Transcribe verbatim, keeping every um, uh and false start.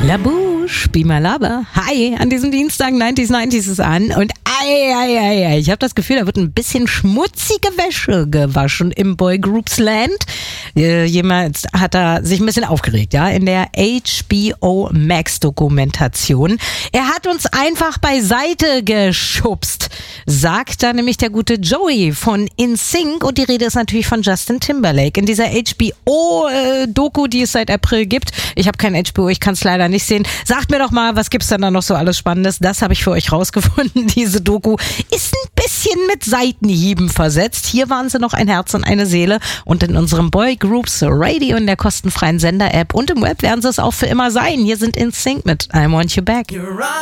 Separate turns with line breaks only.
La Bouche, Bimalaba. Hi, an diesem Dienstag neunzig neunzig ist an und ei, ei, ei, ei. Ich habe das Gefühl, da wird ein bisschen schmutzige Wäsche gewaschen im Boygroups Land. Äh, jemand hat da sich ein bisschen aufgeregt, ja, in der H B O Max Dokumentation. Er hat uns einfach beiseite geschubst, sagt da nämlich der gute Joey von In Sync, und die Rede ist natürlich von Justin Timberlake. In dieser H B O äh, Doku, die es seit April gibt. Ich habe kein H B O, ich kann es leider nicht sehen. Sagt mir doch mal, was gibt's denn da noch so alles Spannendes? Das habe ich für euch rausgefunden. Diese Doku ist ein bisschen mit Seitenhieben versetzt. Hier waren sie noch ein Herz und eine Seele, und in unserem Boygroups Radio in der kostenfreien Sender-App und im Web werden sie es auch für immer sein. Hier sind In Sync mit I Want You Back.